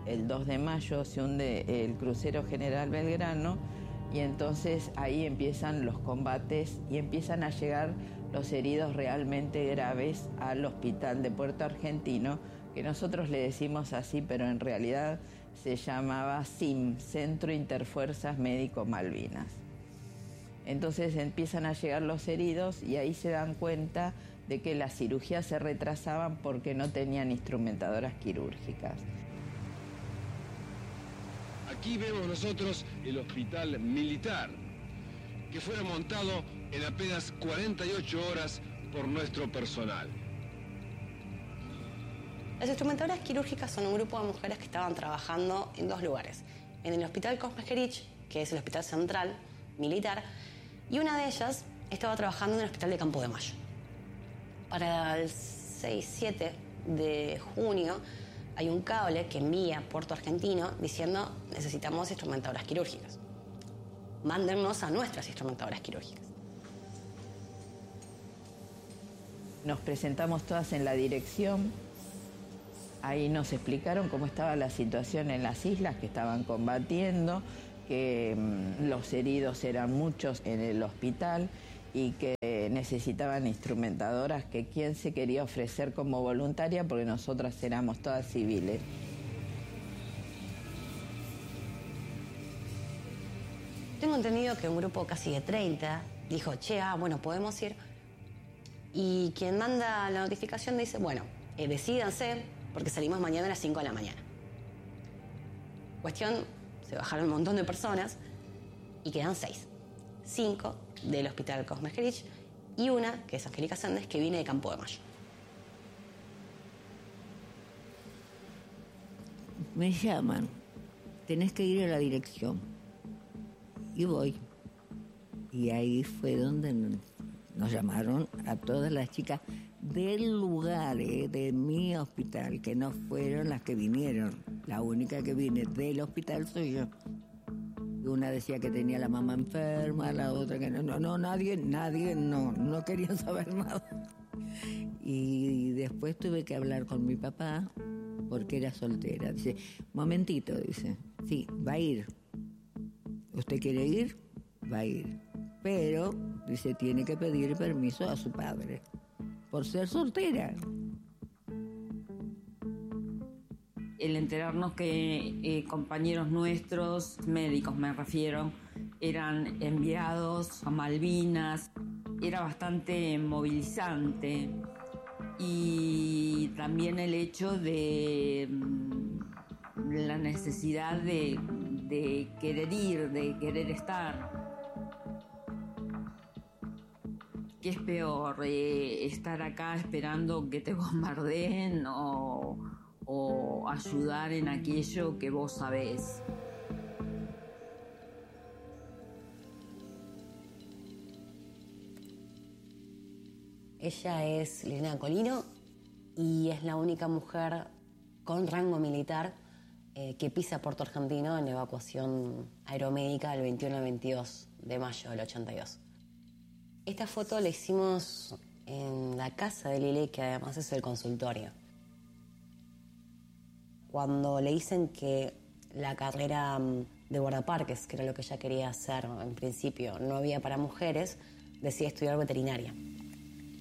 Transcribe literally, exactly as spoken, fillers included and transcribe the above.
El dos de mayo se hunde el crucero General Belgrano y entonces ahí empiezan los combates y empiezan a llegar los heridos realmente graves al hospital de Puerto Argentino, que nosotros le decimos así, pero en realidad se llamaba C I M, Centro Interfuerzas Médico Malvinas. Entonces empiezan a llegar los heridos y ahí se dan cuenta de que las cirugías se retrasaban porque no tenían instrumentadoras quirúrgicas. Aquí vemos nosotros el hospital militar, que fue montado en apenas cuarenta y ocho horas por nuestro personal. Las instrumentadoras quirúrgicas son un grupo de mujeres que estaban trabajando en dos lugares. En el hospital Cosme-Scherich, que es el hospital central militar, y una de ellas estaba trabajando en el hospital de Campo de Mayo. Para el seis siete de junio hay un cable que envía a Puerto Argentino diciendo: necesitamos instrumentadoras quirúrgicas. Mándennos a nuestras instrumentadoras quirúrgicas. Nos presentamos todas en la dirección. Ahí nos explicaron cómo estaba la situación en las islas que estaban combatiendo, que mmm, los heridos eran muchos en el hospital y que necesitaban instrumentadoras, que quién se quería ofrecer como voluntaria, porque nosotras éramos todas civiles. Tengo entendido que un grupo casi de treinta dijo: che, ah, bueno, podemos ir. Y quien manda la notificación dice: bueno, eh, decídanse, porque salimos mañana a las cinco de la mañana. Cuestión, se bajaron un montón de personas y quedan seis. Cinco del hospital Cosme-Scherich y una, que es Angélica Sendes, que viene de Campo de Mayo. Me llaman, tenés que ir a la dirección. Y voy. Y ahí fue donde nos llamaron a todas las chicas del lugar, eh, de mi hospital, que no fueron las que vinieron. La única que vine del hospital soy yo. Una decía que tenía la mamá enferma, la otra que no, no, no, nadie, nadie, no, no querían saber nada. Y después tuve que hablar con mi papá, porque era soltera. Dice: momentito, dice, sí, va a ir. ¿Usted quiere ir? Va a ir. Pero, dice, tiene que pedir permiso a su padre, por ser soltera. El enterarnos que eh, compañeros nuestros, médicos me refiero, eran enviados a Malvinas, era bastante movilizante. Y también el hecho de mm, la necesidad de, de querer ir, de querer estar. ¿Qué es peor? Eh, ¿Estar acá esperando que te bombardeen o, o ayudar en aquello que vos sabés? Ella es Liliana Colino y es la única mujer con rango militar eh, que pisa Puerto Argentino en la evacuación aeromédica del veintiuno al veintidós de mayo del ochenta y dos. Esta foto la hicimos en la casa de Lili, que además es el consultorio. Cuando le dicen que la carrera de guardaparques, que era lo que ella quería hacer en principio, no había para mujeres, decide estudiar veterinaria.